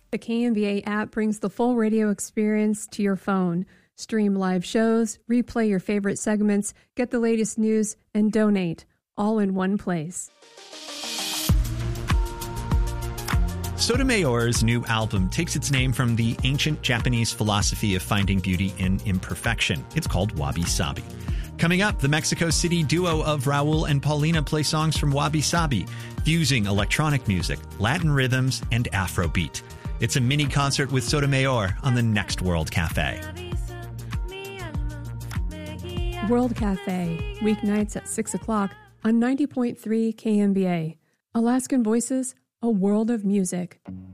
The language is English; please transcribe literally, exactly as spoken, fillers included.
The K M B A app brings the full radio experience to your phone. Stream live shows, replay your favorite segments, get the latest news, and donate, all in one place. Sotomayor's new album takes its name from the ancient Japanese philosophy of finding beauty in imperfection. It's called Wabi Sabi. Coming up, the Mexico City duo of Raul and Paulina play songs from Wabi Sabi, fusing electronic music, Latin rhythms, and Afrobeat. It's a mini concert with Sotomayor on the next World Cafe. World Cafe, weeknights at six o'clock on ninety point three K M B A. Alaskan Voices, a world of music.